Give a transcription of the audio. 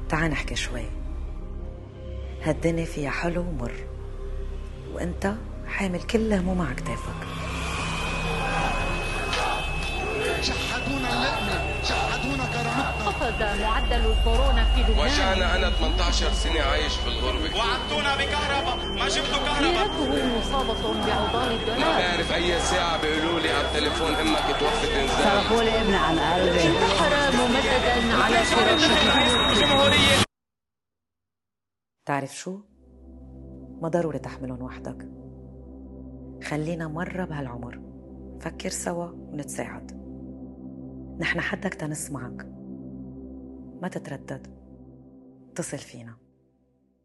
تعال نحكي شوي. هالدنيا فيها حلو ومر، وانت حامل كل هموم على كتافك. شحدونا اللقمة، شحدونا كرامتنا. خفض معدل الكورونا في لبنان. وجعنا أنا 18 سنة عايش في الغربة. وعدتونا بكهرباء، ما جبتوا كهرباء. سيرته مصابة بعضال الدولار. ما بعرف أي ساعة بيقولوا لي على التليفون إمك توفت إنزال. صرفوا لي ابني عن قلبي. انتحر ممددا على فراشه. تعرف شو؟ ما ضروري تحملهم وحدك. خلينا مرة بهالعمر فكر سوا ونتساعد. نحن حدك تنسمعك، ما تتردد، اتصل فينا.